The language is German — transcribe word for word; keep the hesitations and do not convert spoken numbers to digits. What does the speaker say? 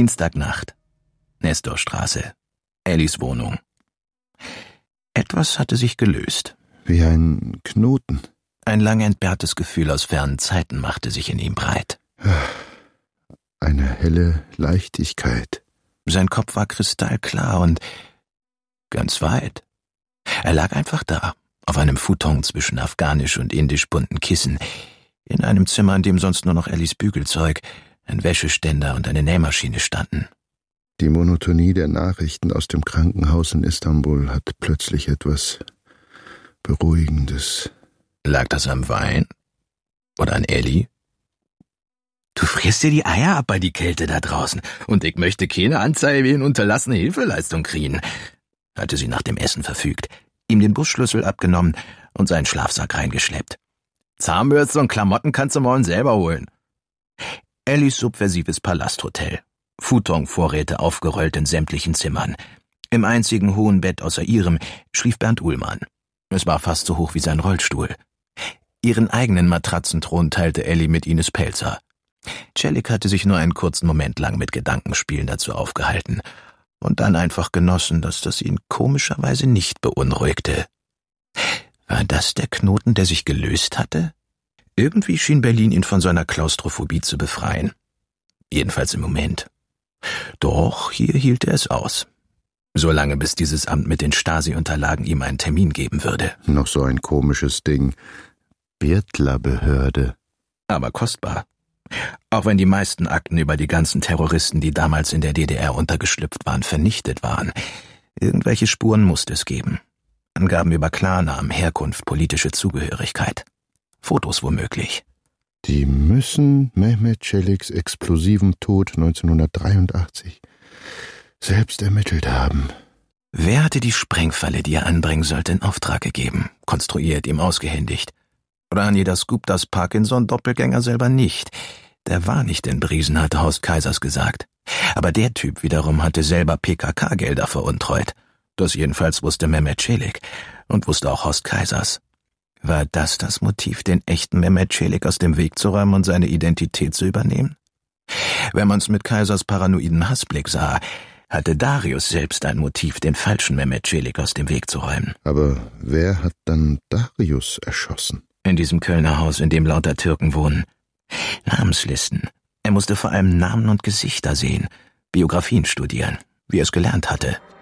Dienstagnacht. Nestorstraße. Ellis Wohnung. Etwas hatte sich gelöst. Wie ein Knoten. Ein lang entbehrtes Gefühl aus fernen Zeiten machte sich in ihm breit. Eine helle Leichtigkeit. Sein Kopf war kristallklar und ganz weit. Er lag einfach da, auf einem Futon zwischen afghanisch und indisch bunten Kissen, in einem Zimmer, in dem sonst nur noch Ellis Bügelzeug, ein Wäscheständer und eine Nähmaschine standen. Die Monotonie der Nachrichten aus dem Krankenhaus in Istanbul hat plötzlich etwas Beruhigendes. Lag das am Wein? Oder an Elli? Du frierst dir die Eier ab bei die Kälte da draußen, und ich möchte keine Anzeige wegen unterlassene Hilfeleistung kriegen, hatte sie nach dem Essen verfügt, ihm den Busschlüssel abgenommen und seinen Schlafsack reingeschleppt. Zahnbürste und Klamotten kannst du morgen selber holen. Ellis subversives Palasthotel. Futonvorräte aufgerollt in sämtlichen Zimmern. Im einzigen hohen Bett außer ihrem schlief Bernd Uhlmann. Es war fast so hoch wie sein Rollstuhl. Ihren eigenen Matratzenthron teilte Elli mit Ines Pelzer. Celik hatte sich nur einen kurzen Moment lang mit Gedankenspielen dazu aufgehalten und dann einfach genossen, dass das ihn komischerweise nicht beunruhigte. War das der Knoten, der sich gelöst hatte? Irgendwie schien Berlin ihn von seiner Klaustrophobie zu befreien. Jedenfalls im Moment. Doch hier hielt er es aus. Solange bis dieses Amt mit den Stasi-Unterlagen ihm einen Termin geben würde. Noch so ein komisches Ding. Birtler-Behörde. Aber kostbar. Auch wenn die meisten Akten über die ganzen Terroristen, die damals in der D D R untergeschlüpft waren, vernichtet waren. Irgendwelche Spuren musste es geben. Angaben über Klarnamen, Herkunft, politische Zugehörigkeit. Fotos womöglich. Die müssen Mehmet Celiks explosiven Tod neunzehnhundertdreiundachtzig selbst ermittelt haben. Wer hatte die Sprengfalle, die er anbringen sollte, in Auftrag gegeben, konstruiert, ihm ausgehändigt? Rani das Guptas Parkinson-Doppelgänger selber nicht. Der war nicht in Briesen, hatte Horst Kaisers gesagt. Aber der Typ wiederum hatte selber P K K-Gelder veruntreut. Das jedenfalls wusste Mehmet Celik und wusste auch Horst Kaisers. War das das Motiv, den echten Mehmet Celik aus dem Weg zu räumen und seine Identität zu übernehmen? Wenn man's mit Kaisers paranoiden Hassblick sah, hatte Darius selbst ein Motiv, den falschen Mehmet Celik aus dem Weg zu räumen. Aber wer hat dann Darius erschossen? In diesem Kölner Haus, in dem lauter Türken wohnen. Namenslisten. Er musste vor allem Namen und Gesichter sehen, Biografien studieren, wie er es gelernt hatte.